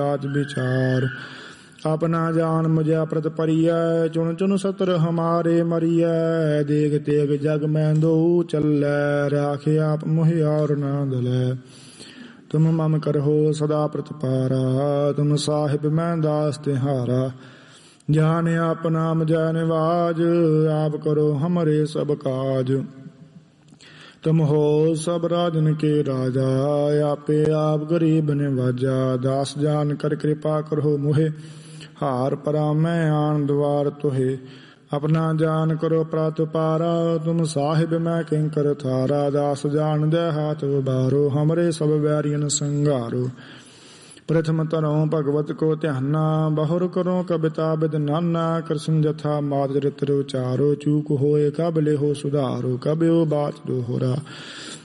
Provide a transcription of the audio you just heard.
राज विचार। अपना जान मुझे प्रत परिय चुन चुन सतर हमारे मरिय। देख तेग जग में दो चलै राखे आप मोहि और न दलै। तुम मम करहो सदा प्रतिपारा तुम साहिब मैं दास तिहारा। जाने आप नाम जय निवाज आप करो हमरे सब काज। तुम हो सब राजन के राजा आपे आप गरीब निवाजा। दास जान कर कृपा करो मोहे हार परा मैं आन द्वार तुहे। अपना जान करो प्रात पारा तुम साहिब मैं किंकर थारा। दास जान दे हाथ उबारो हमरे सब वैरियन संगारो। प्रथम तरो भगवत को ध्याना बहुर करो कविता बिद नाना। कृष्ण जथा मात चरित्र उचारो चूक होए कब ले हो सुधारो। कब बात दोहरा